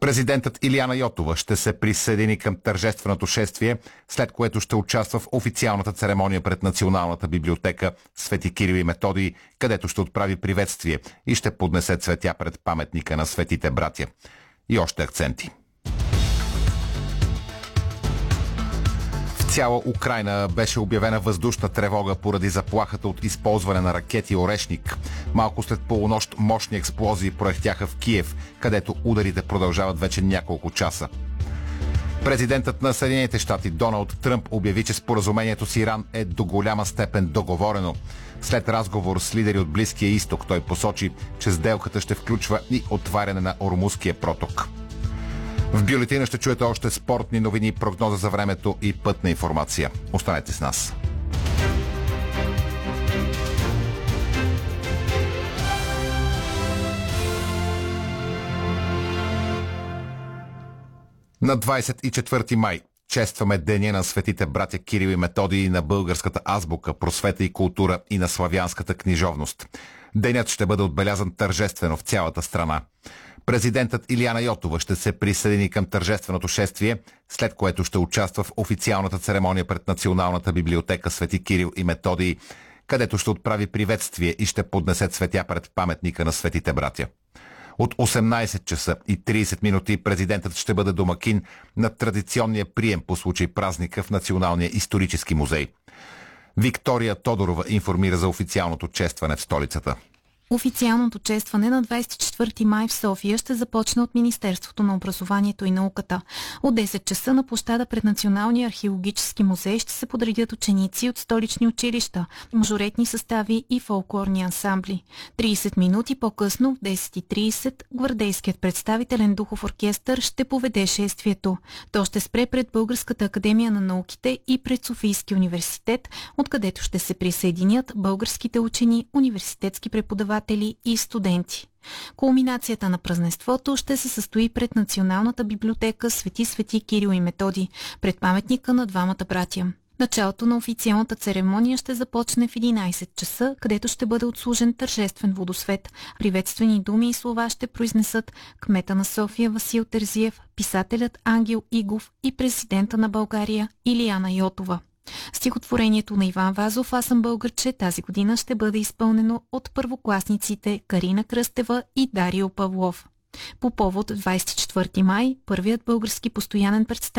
Президентът Илияна Йотова ще се присъедини към тържественото шествие, след което ще участва в официалната церемония пред Националната библиотека Свети Кирил и Методий, където ще отправи приветствие и ще поднесе цветя пред паметника на светите братя. И още акценти. В цяла Украйна беше обявена въздушна тревога поради заплахата от използване на ракети Орешник. Малко след полунощ мощни експлозии проехтяха в Киев, където ударите продължават вече няколко часа. Президентът на Съединените щати Доналд Тръмп обяви, че споразумението с Иран е до голяма степен договорено. След разговор с лидери от Близкия изток, той посочи, че сделката ще включва и отваряне на Ормузския проток. В бюлетина ще чуете още спортни новини, прогноза за времето и пътна информация. Останете с нас. На 24 май честваме Деня на светите братя Кирил и Методий, на българската азбука, просвета и култура и на славянската книжовност. Денят ще бъде отбелязан тържествено в цялата страна. Президентът Илияна Йотова ще се присъедини към тържественото шествие, след което ще участва в официалната церемония пред Националната библиотека Свети Кирил и Методий, където ще отправи приветствие и ще поднесе цветя пред паметника на светите братя. От 18 часа и 30 минути президентът ще бъде домакин на традиционния прием по случай празника в Националния исторически музей. Виктория Тодорова информира за официалното честване в столицата. Официалното честване на 24 май в София ще започне от Министерството на образованието и науката. От 10 часа на площада пред Националния археологически музей ще се подредят ученици от столични училища, мажоретни състави и фолклорни ансамбли. 30 минути по-късно, в 10:30, гвардейският представителен духов оркестър ще поведе шествието. То ще спре пред Българската академия на науките и пред Софийски университет, откъдето ще се присъединят българските учени, университетски преподаватели и студенти. Кулминацията на празненството ще се състои пред Националната библиотека Свети Кирил и Методий, пред паметника на двамата братя. Началото на официалната церемония ще започне в 11 часа, където ще бъде отслужен тържествен водосвет. Приветствени думи и слова ще произнесат кмета на София Васил Терзиев, писателят Ангел Игов и президента на България Илияна Йотова. Стихотворението на Иван Вазов "Аз съм българче" тази година ще бъде изпълнено от първокласниците Карина Кръстева и Дарио Павлов. По повод 24 май, първият български постоянен представител